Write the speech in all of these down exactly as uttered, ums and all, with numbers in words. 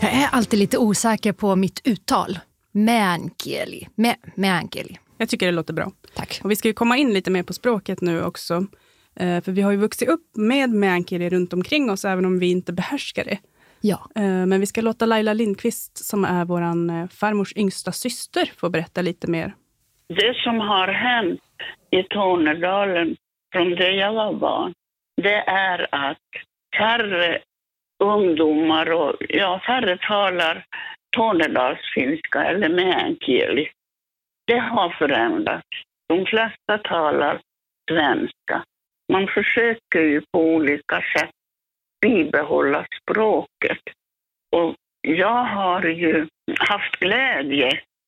Jag är alltid lite osäker på mitt uttal. Meänkieli. Me- Meänkieli. Jag tycker det låter bra. Tack. Och vi ska ju komma in lite mer på språket nu också. Eh, för vi har ju vuxit upp med meänkieli runt omkring oss, även om vi inte behärskar det. Ja. Eh, men vi ska låta Laila Lindqvist, som är våran eh, farmors yngsta syster, få berätta lite mer. Det som har hänt i Tornedalen från det jag var barn, det är att färre ungdomar och ja, färre talar tornedalsfinska eller meänkieli. Det har förändrats. De flesta talar svenska. Man försöker ju på olika sätt bibehålla språket. Och jag har ju haft glädje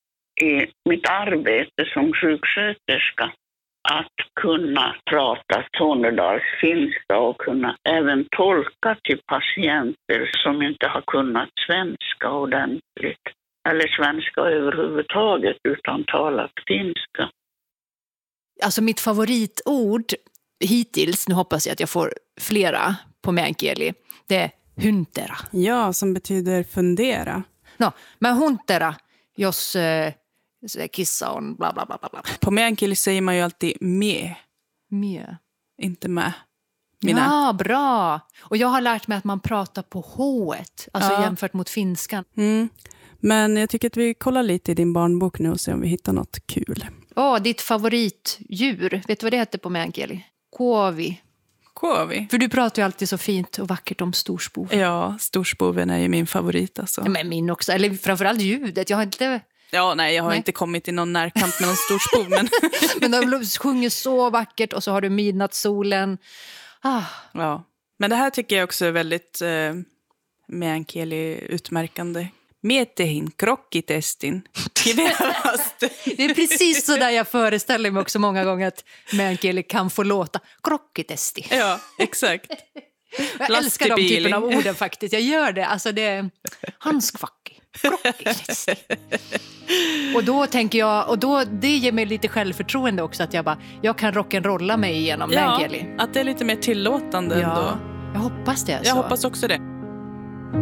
i mitt arbete som sjuksköterska att kunna prata tornedalsfinska och kunna även tolka till patienter som inte har kunnat svenska ordentligt. Eller svenska överhuvudtaget utan talat finska. Alltså mitt favoritord hittills, nu hoppas jag att jag får flera på meänkieli, det är huntera. Ja, som betyder fundera. No, men huntera, jos äh, kissa on bla bla bla bla. På meänkieli säger man ju alltid me, Mjö. inte med. Mina. Ja, bra. Och jag har lärt mig att man pratar på h-et, alltså Ja. jämfört mot finskan. Mm. Men jag tycker att vi kollar lite i din barnbok nu och ser om vi hittar något kul. Åh, ditt favoritdjur, vet du vad det heter på meänkieli? Kuovi. Kuovi. För du pratar ju alltid så fint och vackert om storspoven. Ja, storspoven är ju min favorit alltså. Ja, men min också, eller framförallt ljudet. Jag har inte... Ja, nej, jag har Nej. inte kommit i någon närkamp med någon storspov. Men... men de sjunger så vackert och så har du midnattssolen. Ah. Ja, men det här tycker jag också är väldigt eh, meänkieli utmärkande. Mietehin krokkitestin. Det är precis så där jag föreställer mig också många gånger att meänkieli kan få låta. Krokkitesti. Ja, exakt. Jag älskar de typen av orden faktiskt. Jag gör det. Alltså det är handskvacki. Krokkitesti. Och då tänker jag, och då det ger mig lite självförtroende också att jag bara, jag kan rock'n'rolla mig igenom ja, meänkieli. att det är lite mer tillåtande Ja, ändå. jag hoppas det. Jag så. hoppas också det.